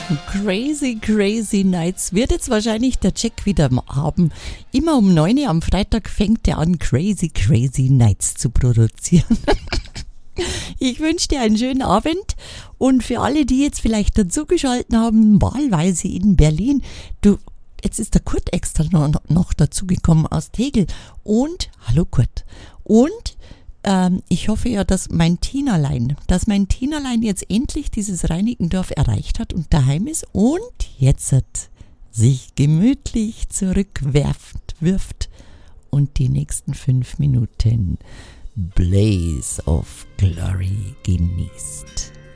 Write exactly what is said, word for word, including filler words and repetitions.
Crazy, crazy nights wird jetzt wahrscheinlich der Jack wieder haben. Immer um neun Uhr am Freitag fängt er an, Crazy, crazy nights zu produzieren. Ich wünsche dir einen schönen Abend und für alle, die jetzt vielleicht dazugeschaltet haben, wahlweise in Berlin, du, jetzt ist der Kurt extra noch, noch dazugekommen aus Tegel und, hallo Kurt, und ähm, ich hoffe ja, dass mein Tinalein, dass mein Tinalein jetzt endlich dieses Reinickendorf erreicht hat und daheim ist und jetzt sich gemütlich zurückwerft, wirft und die nächsten fünf Minuten Blaze of Glory genießt.